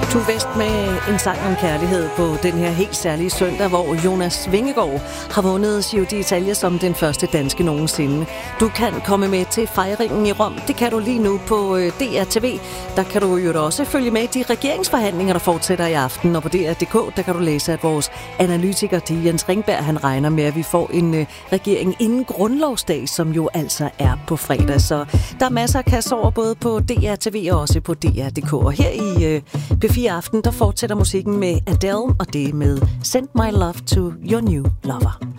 To Vest med en sang om kærlighed på den her helt særlige søndag, hvor Jonas Vingegaard har vundet Giro d'Italia som den første danske nogensinde. Du kan komme med til fejringen i Rom. Det kan du lige nu på DR.tv. Der kan du jo også følge med i de regeringsforhandlinger, der fortsætter i aften. Og på DR.dk, der kan du læse, at vores analytiker Jens Ringberg, han regner med, at vi får en regering inden grundlovsdag, som jo altså er på fredag. Så der er masser af kasser både på DR.tv og også på DR.dk. Og her i P4 Aften, der fortsætter musikken med Adele, og det med Send My Love to Your New Lover.